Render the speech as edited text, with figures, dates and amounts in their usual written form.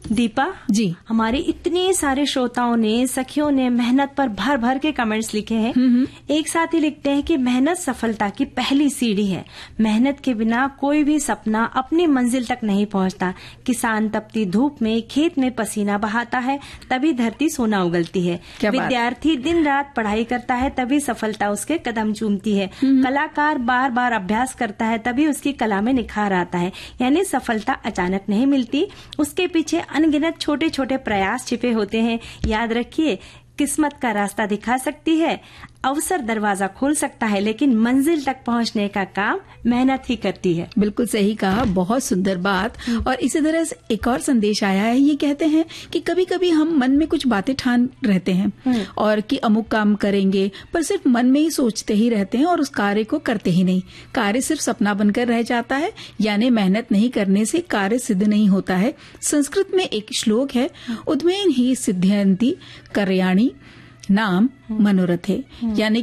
दीपा जी, हमारे इतने सारे श्रोताओं ने, सखियों ने मेहनत पर भर भर के कमेंट्स लिखे हैं। एक साथ ही लिखते हैं कि मेहनत सफलता की पहली सीढ़ी है। मेहनत के बिना कोई भी सपना अपनी मंजिल तक नहीं पहुंचता। किसान तपती धूप में खेत में पसीना बहाता है, तभी धरती सोना उगलती है। विद्यार्थी दिन रात पढ़ाई करता है, तभी सफलता उसके कदम चूमती है। कलाकार बार बार अभ्यास करता है, तभी उसकी कला में निखार आता है। यानी सफलता अचानक नहीं मिलती, उसके पीछे अनगिनत छोटे छोटे प्रयास छिपे होते हैं। याद रखिए, किस्मत का रास्ता दिखा सकती है, अवसर दरवाजा खोल सकता है, लेकिन मंजिल तक पहुंचने का काम मेहनत ही करती है। बिल्कुल सही कहा, बहुत सुंदर बात। और इसी तरह से एक और संदेश आया है, ये कहते हैं कि कभी कभी हम मन में कुछ बातें ठान रहते हैं और कि अमुक काम करेंगे, पर सिर्फ मन में ही सोचते ही रहते हैं और उस कार्य को करते ही नहीं। कार्य सिर्फ सपना बनकर रह जाता है, यानी मेहनत नहीं करने से कार्य सिद्ध नहीं होता है। संस्कृत में एक श्लोक है, उद्मेन ही सिद्ध्यन्ति कर्याणि नाम मनोरथे, यानी